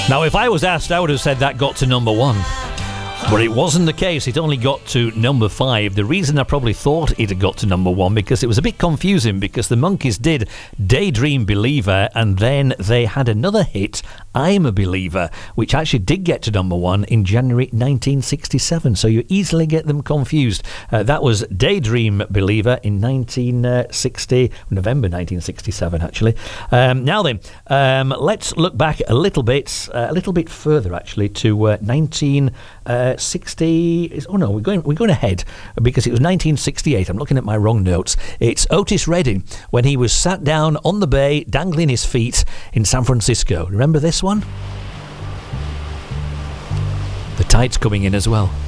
Now, if I was asked, I would have said that got to number 1. But it wasn't the case. It only got to number 5. The reason I probably thought it had got to number 1 because it was a bit confusing, because the Monkees did Daydream Believer and then they had another hit, I'm a Believer, which actually did get to number 1 in January 1967. So you easily get them confused. That was Daydream Believer in November 1967, actually. Now then, let's look back a little bit further, actually, to 1960. Oh no, we're going ahead because it was 1968. I'm looking at my wrong notes. It's Otis Redding when he was sat down on the bay, dangling his feet in San Francisco. Remember this one? The tide's coming in as well.